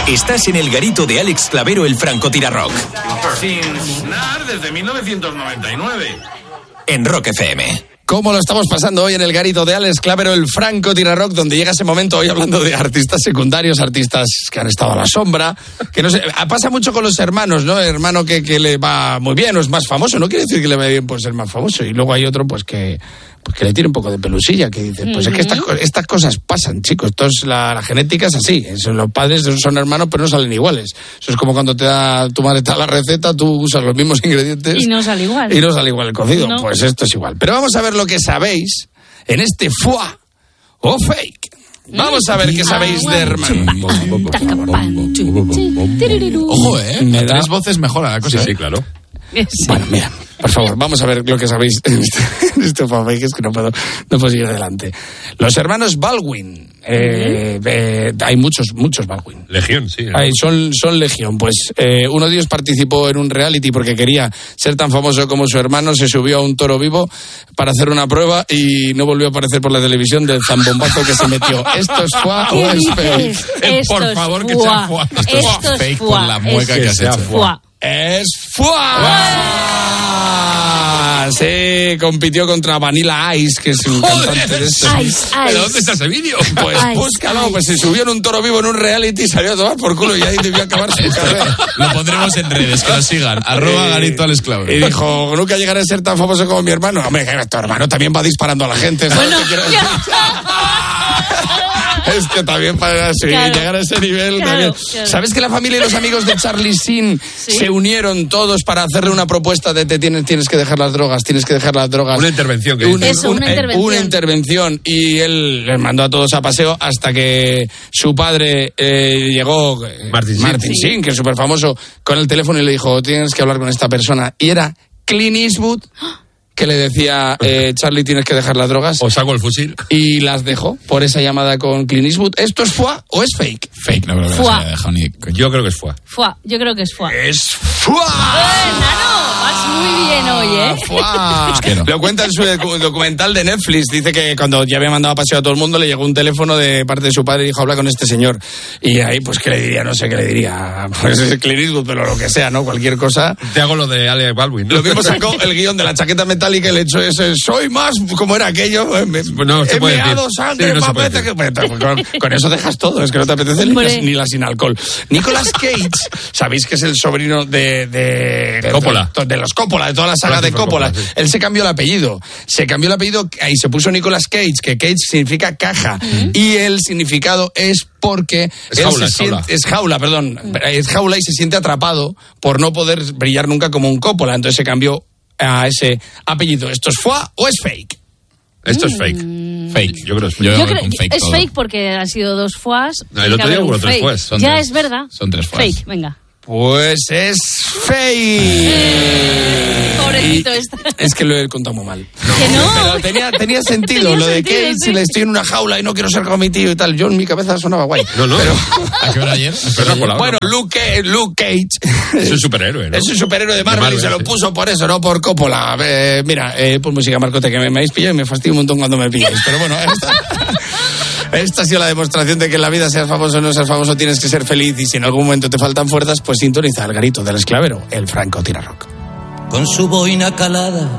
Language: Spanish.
Estás en el garito de Alex Clavero, el francotirarrock. Sin sonar desde 1999. En Rock FM. ¿Cómo lo estamos pasando hoy en el garito de Alex Clavero, el francotirarrock, donde llega ese momento hoy hablando de artistas secundarios, artistas que han estado a la sombra, que no sé, pasa mucho con los hermanos, ¿no? El hermano que le va muy bien o es más famoso, no quiere decir que le vaya bien por ser más famoso, y luego hay otro pues que le tiene un poco de pelusilla, que dice, pues es que estas cosas pasan, chicos, la genética es así, los padres son hermanos pero no salen iguales. Eso es como cuando tu madre te da la receta, tú usas los mismos ingredientes y no sale igual. Y no sale igual el cocido, no. Pues esto es igual. Pero vamos a ver lo que sabéis en este foie o fake. Vamos a ver qué sabéis de hermanos. Ojo, Me da 3 voces mejora la cosa. Sí, claro. Sí. Bueno, mira, por favor, vamos a ver lo que sabéis en este fake, es que no puedo seguir adelante. Los hermanos Baldwin, hay muchos Baldwin. Legión, sí. Son legión. Pues uno de ellos participó en un reality porque quería ser tan famoso como su hermano, se subió a un toro vivo para hacer una prueba y no volvió a aparecer por la televisión del zambombazo que se metió. ¿Esto es foie o es fake? Por favor, que sea foie. Esto es fake por la mueca que has hecho. ¡Es foie! Sí, compitió contra Vanilla Ice, que es un cantante de eso. ¿Pero dónde está ese vídeo? Pues búscalo, pues se subió en un toro vivo en un reality y salió a tomar por culo y ahí debió acabar su carrera. Lo pondremos en redes, que nos sigan. @garito Alex Clavero. Y dijo, nunca llegaré a ser tan famoso como mi hermano. Hombre, tu hermano también va disparando a la gente. ¿Sabes Bueno, qué quiero decir? Es que también para llegar a ese nivel también. Claro. ¿Sabes que la familia y los amigos de Charlie Sheen se unieron todos para hacerle una propuesta de tienes que dejar las drogas, tienes que dejar las drogas? Una intervención. Una intervención. Y él les mandó a todos a paseo hasta que su padre llegó, Martin Sheen, que es súper famoso, con el teléfono y le dijo, tienes que hablar con esta persona. Y era Clint Eastwood, que le decía, Charlie, tienes que dejar las drogas. O saco el fusil. Y las dejó por esa llamada con Clint Eastwood. ¿Esto es foie o es fake? Fake, no creo que Foie. se haya dejado ni... Yo creo que es foie. Foie, yo creo que es foie. ¡Es foie! Nano, vas muy bien hoy, Foie. Lo cuenta en su documental de Netflix. Dice que cuando ya había mandado a paseo a todo el mundo, le llegó un teléfono de parte de su padre y dijo, habla con este señor. Y ahí, pues, ¿qué le diría? No sé qué le diría. Pues es Clint Eastwood, pero lo que sea, ¿no? Cualquier cosa. Te hago lo de Alec Baldwin, ¿no? Lo mismo sacó el guión de la chaqueta metálica y le echó ese, soy más, ¿cómo era aquello? No se puede decir. Sangre, Sí, no se más puede veces que... Con eso dejas todo, es que no te apetece ni la sin alcohol. Nicolas Cage, sabéis que es el sobrino de Coppola. De los Coppola, de toda la saga de Coppola. Sí. Él se cambió el apellido. Y se puso Nicolas Cage, que Cage significa caja. Y el significado es porque es jaula y se siente atrapado por no poder brillar nunca como un Coppola. Entonces se cambió a ese apellido. ¿Esto es foie o es fake? Esto es fake. Fake. Yo creo que es fake. Yo creo con fake es todo. fake porque han sido 2 foies. No, el otro día hubo 3 foies. Ya es verdad. Son 3 foies. Fake, venga. Pues es fake. Pobrecito este. Es que lo he contado muy mal. Que no. Pero tenía sentido. Lo de que si le estoy en una jaula y no quiero ser como mi tío y tal. Yo en mi cabeza sonaba guay. No. Pero, ¿A qué hora ayer? bueno, Luke Cage. Es un superhéroe, ¿no? Es un superhéroe de Marvel y se lo puso por eso, no por Coppola. Mira, pues música, Marcote, que me habéis pillado y me fastidio un montón cuando me pilláis. Pero bueno, esta ha sido la demostración de que en la vida, seas famoso o no seas famoso, tienes que ser feliz, y si en algún momento te faltan fuerzas, pues sintoniza el garito del Alex Clavero, el francotirarrock. Con su boina calada